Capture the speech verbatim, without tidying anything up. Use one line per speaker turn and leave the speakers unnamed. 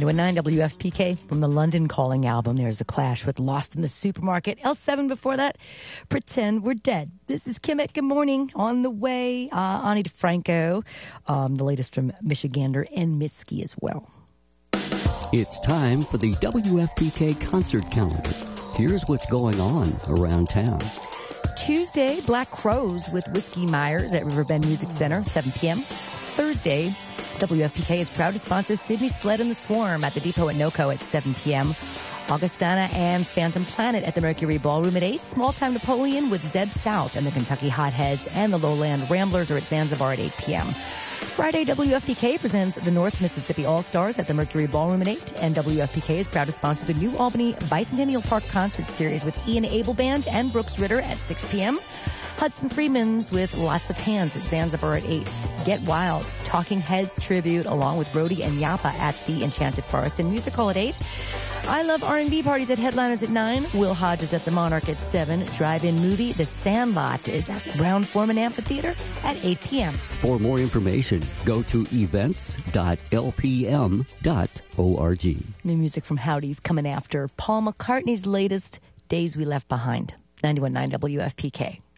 ninety-one point nine W F P K from the London Calling album. There's The Clash with Lost in the Supermarket. L seven before that, Pretend We're Dead. This is Kimmett. Good morning. On the way, uh, Ani DeFranco, um, the latest from Michigander and Mitski as well.
It's time for the W F P K concert calendar. Here's what's going on around town.
Tuesday, Black Crows with Whiskey Myers at Riverbend Music Center, seven p.m. Thursday, W F P K is proud to sponsor Sydney Sled and the Swarm at the Depot at NoCo at seven p.m. Augustana and Phantom Planet at the Mercury Ballroom at eight. Small Time Napoleon with Zeb South and the Kentucky Hotheads and the Lowland Ramblers are at Zanzibar at eight p.m. Friday, W F P K presents the North Mississippi All-Stars at the Mercury Ballroom at eight. And W F P K is proud to sponsor the New Albany Bicentennial Park Concert Series with Ian Abel Band and Brooks Ritter at six p.m. Hudson Freeman's with Lots of Hands at Zanzibar at eight. Get Wild, Talking Heads tribute along with Rhodey and Yappa at the Enchanted Forest and Music Hall at eight. I Love R and B parties at Headliners at nine. Will Hodges at the Monarch at seven. Drive-in movie The Sandlot is at the Brown-Forman Amphitheater at eight p.m.
For more information, go to events dot l p m dot org.
New music from Howdy's coming after Paul McCartney's latest Days We Left Behind. ninety-one point nine W F P K.